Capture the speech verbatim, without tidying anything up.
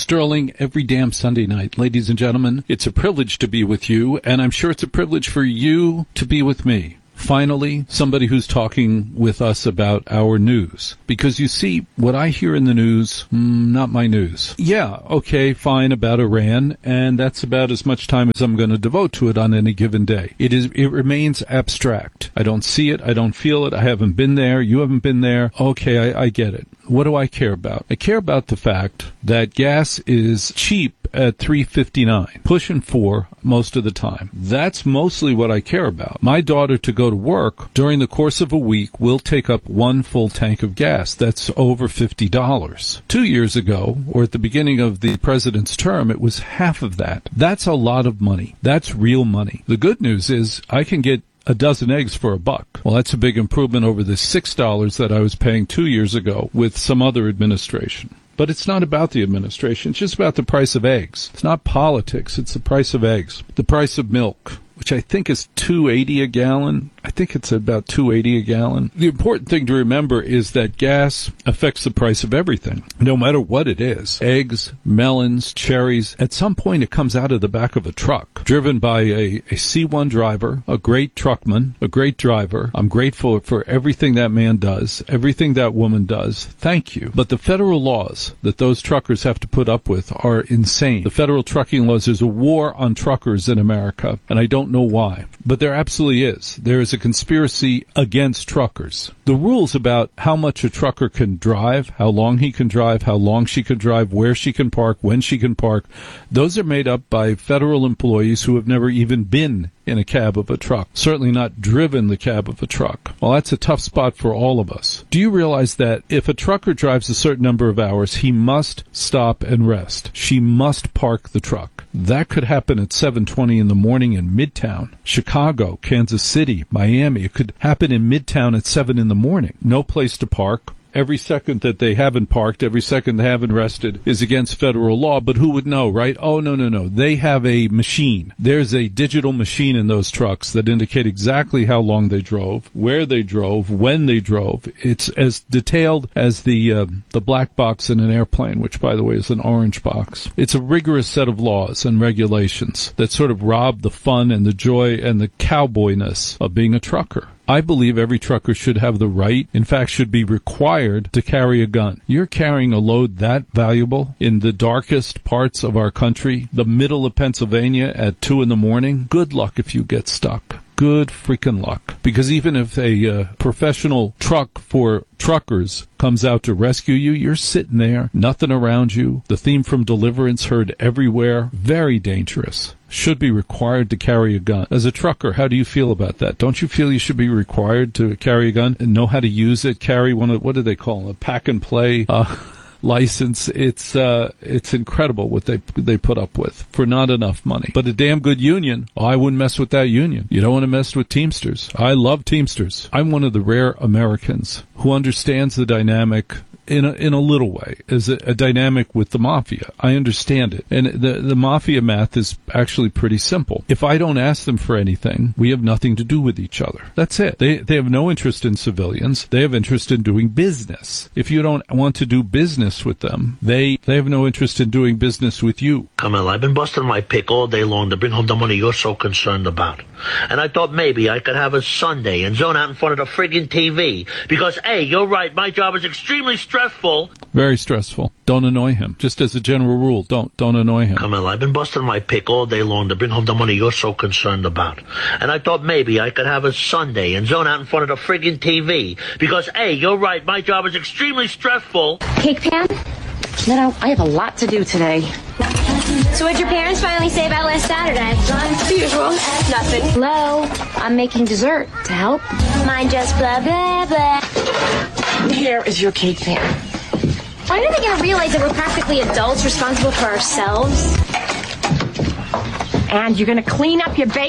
Sterling every damn Sunday night. Ladies and gentlemen, it's a privilege to be with you, and I'm sure it's a privilege for you to be with me. Finally, somebody who's talking with us about our news. Because you see, what I hear in the news, mm, not my news. Yeah, okay, fine, about Iran, and that's about as much time as I'm going to devote to it on any given day. It is. It remains abstract. I don't see it. I don't feel it. I haven't been there. You haven't been there. Okay, I, I get it. What do I care about? I care about the fact that gas is cheap at three fifty-nine, pushing four most of the time. That's mostly what I care about. My daughter, to go to work during the course of a week, will take up one full tank of gas. That's over fifty dollars. Two years ago, or at the beginning of the president's term, it was half of that. That's a lot of money. That's real money. The good news is I can get a dozen eggs for a buck. Well, that's a big improvement over the six dollars that I was paying two years ago with some other administration. But it's not about the administration. It's just about the price of eggs. It's not politics. It's the price of eggs. The price of milk, which I think is two eighty a gallon. I think it's about two eighty a gallon. The important thing to remember is that gas affects the price of everything, no matter what it is. Eggs, melons, cherries. At some point, it comes out of the back of a truck, driven by a, a C one driver, a great truckman, a great driver. I'm grateful for everything that man does, everything that woman does. Thank you. But the federal laws that those truckers have to put up with are insane. The federal trucking laws, there's a war on truckers in America, and I don't know why. But there absolutely is. There is a conspiracy against truckers. The rules about how much a trucker can drive, how long he can drive, how long she can drive, where she can park, when she can park, those are made up by federal employees who have never even been in a cab of a truck, certainly not driven the cab of a truck. Well, that's a tough spot for all of us. Do you realize that if a trucker drives a certain number of hours, he must stop and rest? She must park the truck. That could happen at seven twenty in the morning in Midtown, Chicago, Kansas City, Miami. It could happen in Midtown at seven in the morning. No place to park. Every second that they haven't parked, every second they haven't rested is against federal law. But who would know, right? Oh, no, no, no. They have a machine. There's a digital machine in those trucks that indicate exactly how long they drove, where they drove, when they drove. It's as detailed as the uh, the black box in an airplane, which, by the way, is an orange box. It's a rigorous set of laws and regulations that sort of rob the fun and the joy and the cowboyness of being a trucker. I believe every trucker should have the right, in fact, should be required to carry a gun. You're carrying a load that valuable in the darkest parts of our country, the middle of Pennsylvania at two in the morning. Good luck if you get stuck. Good freaking luck. Because even if a uh, professional truck for truckers comes out to rescue you, you're sitting there, nothing around you. The theme from Deliverance heard everywhere. Very dangerous. Should be required to carry a gun. As a trucker, how do you feel about that? Don't you feel you should be required to carry a gun and know how to use it? Carry one of, what do they call it? A pack and play uh, license. It's uh, it's incredible what they they put up with for not enough money. But a damn good union. Oh, I wouldn't mess with that union. You don't want to mess with Teamsters. I love Teamsters. I'm one of the rare Americans who understands the dynamic in a, in a little way, as a, a dynamic with the mafia. I understand it. And the, the mafia math is actually pretty simple. If I don't ask them for anything, we have nothing to do with each other. That's it. They, they have no interest in civilians. They have interest in doing business. If you don't want to do business with them, they, they have no interest in doing business with you. Camille, I've been busting my pick all day long to bring home the money you're so concerned about. And I thought maybe I could have a Sunday and zone out in front of the friggin' T V. Because, hey, you're right, my job is extremely stressful. Very stressful. Don't annoy him. Just as a general rule, don't don't annoy him. Camille, I've been busting my pick all day long to bring home the money you're so concerned about. And I thought maybe I could have a Sunday and zone out in front of the friggin' T V. Because, hey, you're right, my job is extremely stressful. Cake pan? You know, I have a lot to do today. So what'd your parents finally say about last Saturday? The usual. Nothing. Hello? I'm making dessert to help. Mine just blah, blah, blah. Here is your cake pan. When are they going to realize that we're practically adults responsible for ourselves? And you're going to clean up your bake.